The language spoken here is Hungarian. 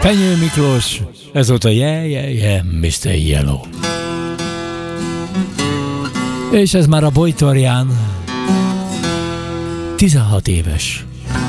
Fenyő Miklós, ez volt a Yeah, Mr. Yellow. És ez már a Bojtorján 16 éves.